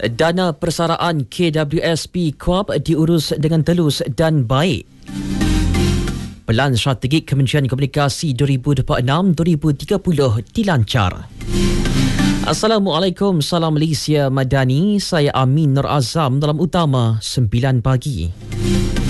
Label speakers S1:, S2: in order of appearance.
S1: Dana persaraan KWSP Corp diurus dengan telus dan baik. Pelan strategik Kementerian Komunikasi 2026-2030 dilancar. Assalamualaikum, salam Malaysia Madani. Saya Amin Nur Azam dalam utama 9 pagi.